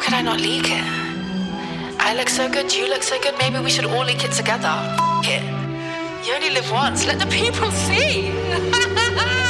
could I not leak it? I look so good, you look so good, maybe we should all leak it together. F*** it. You only live once, let the people see.